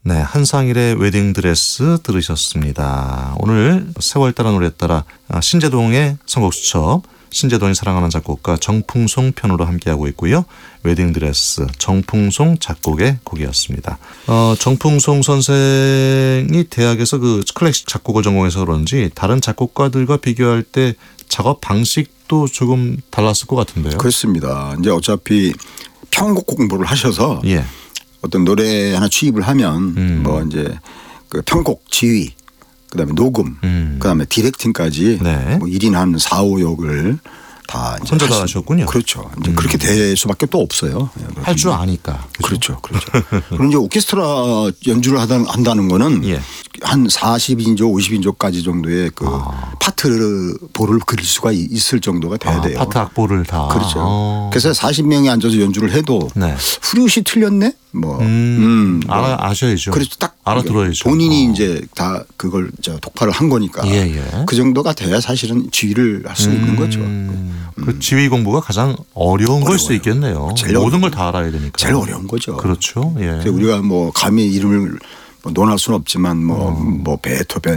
네, 한상일의 웨딩드레스 들으셨습니다. 오늘 세월 따라 노래 따라 신재동의 선곡수첩, 신재동이 사랑하는 작곡가 정풍송 편으로 함께하고 있고요. 웨딩드레스 정풍송 작곡의 곡이었습니다. 정풍송 선생이 대학에서 그 클래식 작곡을 전공해서 그런지 다른 작곡가들과 비교할 때 작업 방식도 조금 달랐을 것 같은데요. 그렇습니다. 이제 어차피 편곡 공부를 하셔서 예. 어떤 노래 하나 취입을 하면 뭐 이제 그 편곡 지휘 그다음에 녹음 그다음에 디렉팅까지 네. 뭐 1인 한 4, 5역을 다 이제 혼자 다 하셨군요. 그렇죠. 이제 그렇게 될 수밖에 또 없어요. 할 줄 아니까. 그렇죠. 그렇죠. 그리고 이제 오케스트라 연주를 한다는 거는 예. 한 40인조, 50인조까지 정도의 그 파트볼을 그릴 수가 있을 정도가 돼야 돼요. 파트 악보를 다. 그렇죠. 그래서 40명이 앉아서 연주를 해도 네. 후렴이 틀렸네? 뭐. 아셔야죠. 그렇죠. 딱 알아들어야죠. 본인이 이제 다 그걸 독파를 한 거니까. 예. 그 정도가 돼야 사실은 지휘를 할 수 있는 거죠. 그 지휘 공부가 가장 어려운 걸 수 있겠네요. 모든 걸 다 알아야 되니까. 제일 어려운 거죠. 그렇죠. 예. 우리가 뭐 감히 이름을 논할 수는 없지만 뭐 베토벤,